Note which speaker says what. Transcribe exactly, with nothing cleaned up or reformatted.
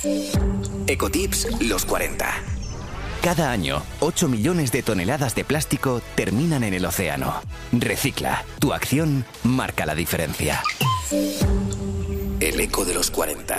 Speaker 1: Ecotips los cuarenta. Cada año, ocho millones de toneladas de plástico terminan en el océano. Recicla. Tu acción marca la diferencia. El eco de los cuarenta.